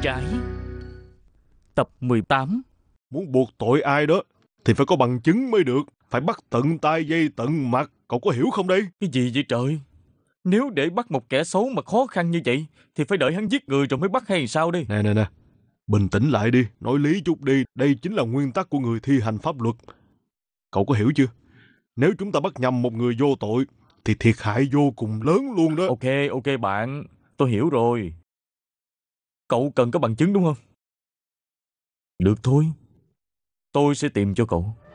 trái. Tập 18. Muốn buộc tội ai đó thì phải có bằng chứng mới được. Phải bắt tận tay dây tận mặt. Cậu có hiểu không đây? Cái gì vậy trời? Nếu để bắt một kẻ xấu mà khó khăn như vậy thì phải đợi hắn giết người rồi mới bắt hay sao đây? Nè, bình tĩnh lại đi, nói lý chút đi. Đây chính là nguyên tắc của người thi hành pháp luật. Cậu có hiểu chưa? Nếu chúng ta bắt nhầm một người vô tội thì thiệt hại vô cùng lớn luôn đó. Ok bạn, tôi hiểu rồi. Cậu cần có bằng chứng đúng không? Được thôi, tôi sẽ tìm cho cậu.